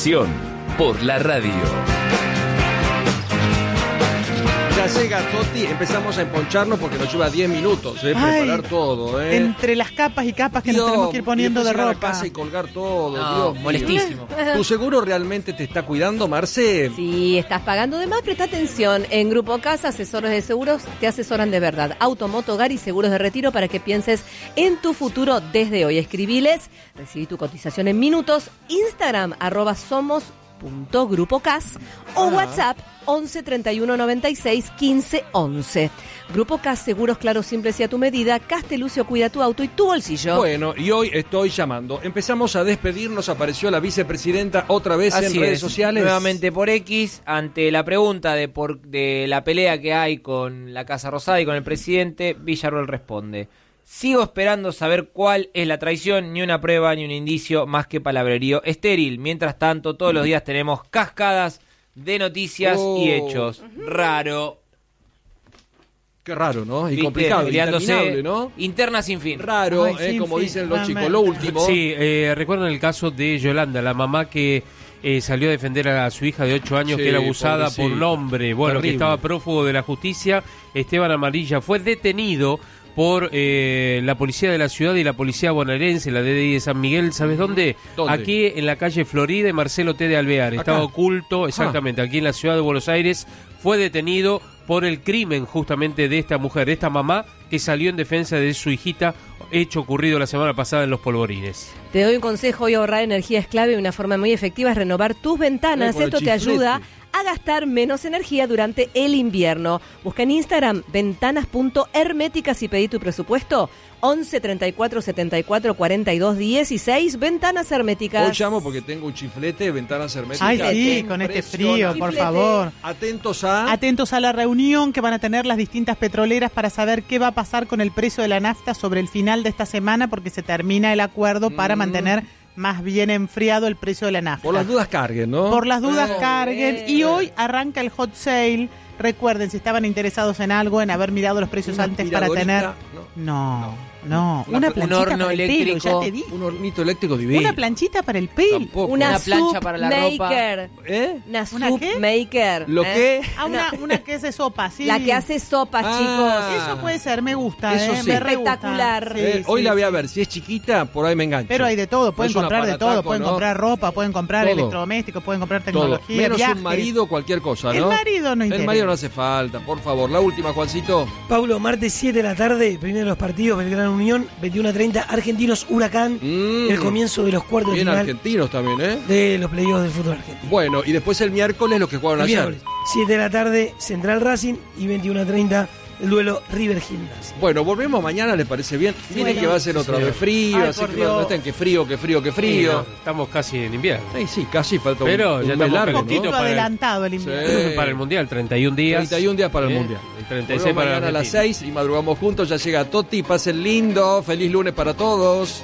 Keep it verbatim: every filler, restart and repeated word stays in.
información por la radio. Ya llega Toti, empezamos a emponcharnos porque nos lleva diez minutos, ¿eh? Preparar Ay, todo, ¿eh? Entre las capas y capas que Dios, nos tenemos que ir poniendo y de llegar a ropa. casa y colgar todo. No, Dios mío. molestísimo. ¿Tu seguro realmente te está cuidando, Marce? Si estás pagando de más, presta atención. En Grupo Casa, asesores de seguros te asesoran de verdad. Auto, moto, hogar y seguros de retiro para que pienses en tu futuro desde hoy. Escribiles, recibí tu cotización en minutos. Instagram, arroba somos punto grupo cas o Ah. WhatsApp once treinta y uno noventa y seis quince once. Grupo Cas, seguros claros, simples y a tu medida. Castelucio cuida tu auto y tu bolsillo. Bueno, y hoy estoy llamando. Empezamos a despedirnos, apareció la vicepresidenta otra vez Así en redes es, sociales. nuevamente por X, ante la pregunta de por de la pelea que hay con la Casa Rosada y con el presidente, Villarroel responde: sigo esperando saber cuál es la traición, ni una prueba ni un indicio más que palabrerío estéril. Mientras tanto, todos los días tenemos cascadas de noticias Oh. y hechos. Raro. Qué raro, ¿no? Y ¿Viste? complicado, Peleándose, interminable, ¿no? Interna sin fin. Raro, Ay, ¿eh? sin Como fin, dicen los chicos. realmente. Lo último. Sí, eh, recuerdan el caso de Yolanda, la mamá que eh, salió a defender a su hija de ocho años Sí, que era abusada pobrecita. por un hombre, bueno, Terrible. que estaba prófugo de la justicia. Esteban Amarilla fue detenido por eh, la policía de la ciudad y la policía bonaerense, la D D I de San Miguel. ¿Sabes dónde? ¿Dónde? Aquí en la calle Florida y Marcelo T. de Alvear. Acá. Estaba oculto, exactamente, aquí en la ciudad de Buenos Aires. Fue detenido por el crimen justamente de esta mujer, esta mamá que salió en defensa de su hijita, hecho ocurrido la semana pasada en Los Polvorines. Te doy un consejo: hoy ahorrar energía es clave y una forma muy efectiva es renovar tus ventanas. Ay, con el Esto te chiflete. ayuda a gastar menos energía durante el invierno. Busca en Instagram ventanas punto herméticas y pedí tu presupuesto. once treinta y cuatro setenta y cuatro cuarenta y dos dieciséis. Ventanas herméticas. Hoy llamo porque tengo un chiflete de ventanas herméticas. Ay, sí, con este frío, por Chiflete. favor. Atentos a... Atentos a la reunión que van a tener las distintas petroleras para saber qué va a pasar con el precio de la nafta sobre el final de esta semana, porque se termina el acuerdo para Mm. mantener más bien enfriado el precio de la nafta. Por las dudas carguen, ¿no? Por las dudas Eh, carguen. eh. Y hoy arranca el hot sale. Recuerden, si estaban interesados en algo, en haber mirado los precios Una antes para aspiradorita, tener... No, no. Una Una, pla- planchita un horno para el pelo, eléctrico. ya te dije. Un hornito eléctrico divino. Una planchita para el pelo. Tampoco. Una, Una plancha soup para la maker. ¿Eh? Una ¿Una soup qué? maker. ¿Lo ¿eh? qué? Ah, una, una que es de sopa, sí. La que hace sopas, Ah. chicos. Eso puede ser, me gusta, Eso eh, sí. me re gusta. Espectacular. Sí, Eh, sí, hoy la voy a sí. ver. Si es chiquita, por ahí me engancho. Pero hay de todo, pueden Es un comprar de todo, aparataco, pueden ¿no? comprar ropa, pueden comprar Todo. electrodomésticos, pueden comprar Todo. tecnología, Menos viajes. un marido, cualquier cosa, ¿no? El marido no El interesa. marido no hace falta, por favor. La última, Juancito. Paulo, martes siete de la tarde, primero los partidos, Belgrano Unión, veintiuno a treinta, Argentinos Huracán, Mm. el comienzo de los cuartos de Bien final argentinos también, ¿eh? de los playoffs del fútbol argentino. Bueno, y después el miércoles los que jugaron El ayer. miércoles, siete de la tarde, Central Racing y veintiuno a treinta, el duelo River Gimnasia. Bueno, volvemos mañana, ¿les parece bien? Miren Bueno. que va a ser otra Sí. vez frío, Ay, así por que Dios. no estén que frío, que frío, que Sí, frío. no, estamos casi en invierno. Sí, sí, casi falta un, Pero un ya mes estamos largo, Un poquito ¿no? para el- adelantado el invierno. Sí. Para el Mundial, treinta y un días. treinta y un días para el ¿eh? Mundial. Y treinta y seis Volvemos para mañana a las Argentina. seis y madrugamos juntos. Ya llega Toti, pasen lindo. Feliz lunes para todos.